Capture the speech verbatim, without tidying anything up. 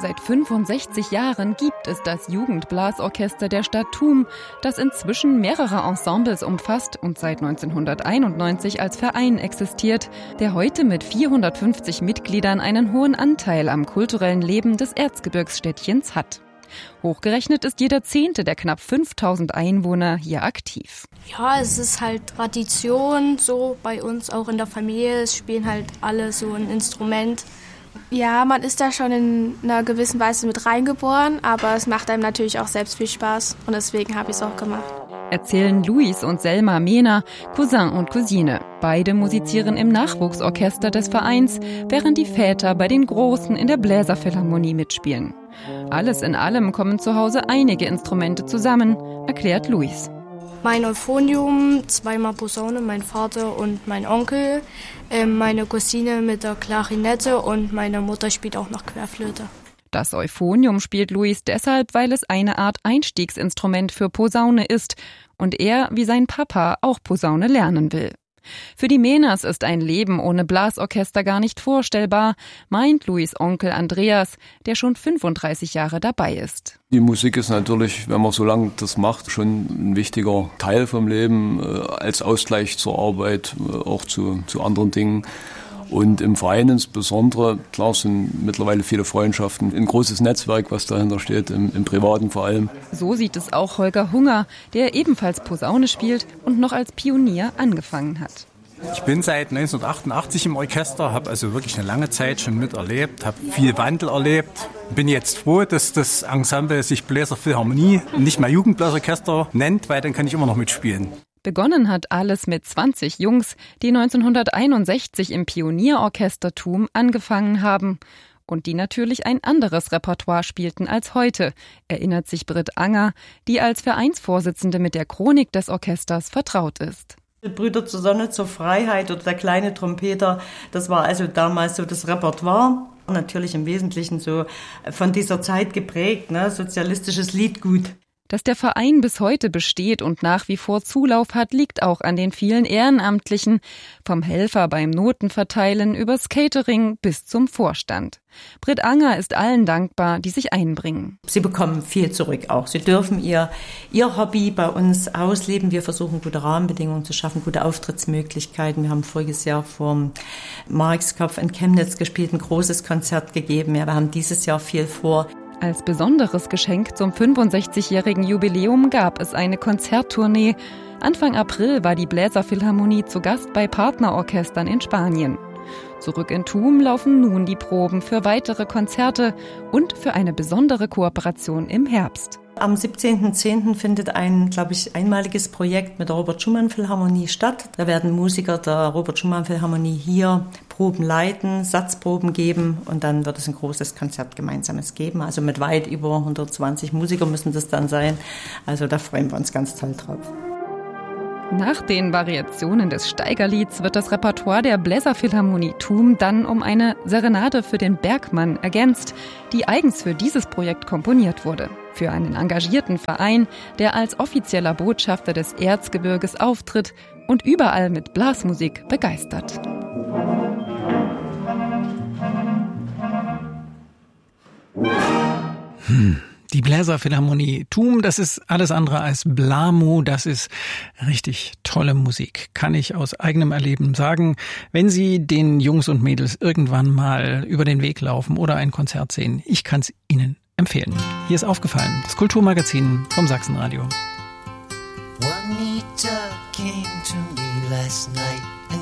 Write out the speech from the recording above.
Seit fünfundsechzig Jahren gibt es das Jugendblasorchester der Stadt Thum, das inzwischen mehrere Ensembles umfasst und seit neunzehnhunderteinundneunzig als Verein existiert, der heute mit vierhundertfünfzig Mitgliedern einen hohen Anteil am kulturellen Leben des Erzgebirgsstädtchens hat. Hochgerechnet ist jeder Zehnte der knapp fünftausend Einwohner hier aktiv. Ja, es ist halt Tradition, so bei uns auch in der Familie. Es spielen halt alle so ein Instrument. Ja, man ist da schon in einer gewissen Weise mit reingeboren, aber es macht einem natürlich auch selbst viel Spaß und deswegen habe ich es auch gemacht. Erzählen Luis und Selma Mehner, Cousin und Cousine. Beide musizieren im Nachwuchsorchester des Vereins, während die Väter bei den Großen in der Bläserphilharmonie mitspielen. Alles in allem kommen zu Hause einige Instrumente zusammen, erklärt Luis. Mein Euphonium, zweimal Posaune, mein Vater und mein Onkel, äh, meine Cousine mit der Klarinette und meine Mutter spielt auch noch Querflöte. Das Euphonium spielt Luis deshalb, weil es eine Art Einstiegsinstrument für Posaune ist und er, wie sein Papa, auch Posaune lernen will. Für die Mehners ist ein Leben ohne Blasorchester gar nicht vorstellbar, meint Luis Onkel Andreas, der schon fünfunddreißig Jahre dabei ist. Die Musik ist natürlich, wenn man so lange das macht, schon ein wichtiger Teil vom Leben, äh, als Ausgleich zur Arbeit, äh, auch zu, zu anderen Dingen. Und im Verein insbesondere, klar, sind mittlerweile viele Freundschaften, ein großes Netzwerk, was dahinter steht, im, im Privaten vor allem. So sieht es auch Holger Hunger, der ebenfalls Posaune spielt und noch als Pionier angefangen hat. Ich bin seit neunzehnhundertachtundachtzig im Orchester, habe also wirklich eine lange Zeit schon miterlebt, habe viel Wandel erlebt. Bin jetzt froh, dass das Ensemble sich Bläserphilharmonie nicht mehr Jugendblasorchester nennt, weil dann kann ich immer noch mitspielen. Begonnen hat alles mit zwanzig Jungs, die neunzehnhunderteinundsechzig im Pionierorchestertum angefangen haben und die natürlich ein anderes Repertoire spielten als heute, erinnert sich Britt Anger, die als Vereinsvorsitzende mit der Chronik des Orchesters vertraut ist. Brüder zur Sonne, zur Freiheit oder der kleine Trompeter, das war also damals so das Repertoire. Natürlich im Wesentlichen so von dieser Zeit geprägt, ne? Sozialistisches Liedgut. Dass der Verein bis heute besteht und nach wie vor Zulauf hat, liegt auch an den vielen Ehrenamtlichen, vom Helfer beim Notenverteilen übers Catering bis zum Vorstand. Britt Anger ist allen dankbar, die sich einbringen. Sie bekommen viel zurück auch. Sie dürfen ihr, ihr Hobby bei uns ausleben. Wir versuchen, gute Rahmenbedingungen zu schaffen, gute Auftrittsmöglichkeiten. Wir haben voriges Jahr vor Markskopf in Chemnitz gespielt, ein großes Konzert gegeben. Ja, wir haben dieses Jahr viel vor. Als besonderes Geschenk zum fünfundsechzigjährigen Jubiläum gab es eine Konzerttournee. Anfang April war die Bläserphilharmonie zu Gast bei Partnerorchestern in Spanien. Zurück in Thum laufen nun die Proben für weitere Konzerte und für eine besondere Kooperation im Herbst. Am siebzehnten zehnten findet ein, glaube ich, einmaliges Projekt mit der Robert-Schumann-Philharmonie statt. Da werden Musiker der Robert-Schumann-Philharmonie hier Proben leiten, Satzproben geben und dann wird es ein großes Konzert gemeinsames geben. Also mit weit über hundertzwanzig Musikern müssen das dann sein. Also da freuen wir uns ganz toll drauf. Nach den Variationen des Steigerlieds wird das Repertoire der Bläserphilharmonie Thum dann um eine Serenade für den Bergmann ergänzt, die eigens für dieses Projekt komponiert wurde. Für einen engagierten Verein, der als offizieller Botschafter des Erzgebirges auftritt und überall mit Blasmusik begeistert. Hm. Die Bläserphilharmonie Thum, das ist alles andere als Blamo, das ist richtig tolle Musik, kann ich aus eigenem Erleben sagen. Wenn Sie den Jungs und Mädels irgendwann mal über den Weg laufen oder ein Konzert sehen, ich kann es Ihnen empfehlen. Hier ist aufgefallen, das Kulturmagazin vom Sachsenradio. Juanita came to me last night.